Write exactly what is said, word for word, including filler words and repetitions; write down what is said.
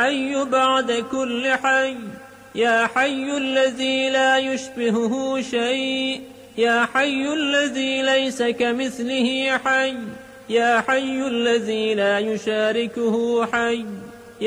الحي بعد كل حي، يا حي الذي لا يشبهه شيء، يا حي الذي ليس كمثله حي، يا حي الذي لا يشاركه حي.